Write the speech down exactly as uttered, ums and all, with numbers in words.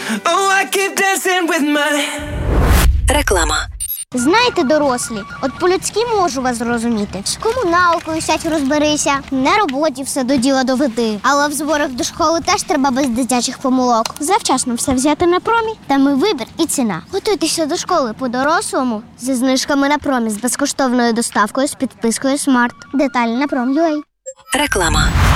Oh, I keep dancing with my... Реклама. Знаєте, дорослі, от по-людськи можу вас зрозуміти. З комуналкою сядь розберися, на роботі все до діла доведи. Але в зборах до школи теж треба без дитячих помилок. Завчасно все взяти на промі, там і вибір, і ціна. Готуйтеся до школи по-дорослому зі знижками на промі, з безкоштовною доставкою, з підпискою Смарт. Деталі на пром.ua. Реклама.